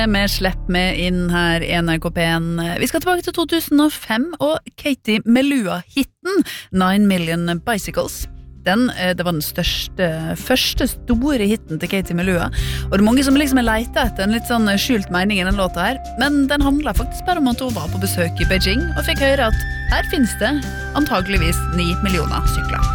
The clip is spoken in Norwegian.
Vi slipper med inn her i NRK P1. Vi skal tilbake til 2005 og Katie Melua-hitten 9 Million Bicycles. Det var den første store hitten til Katie Melua. Og det mange som liksom leter etter en litt sånn skjult mening i den låta her. Men den handler faktisk bare om at hun var på besøk i Beijing og fikk høre at her finnes det antageligvis 9 millioner sykler.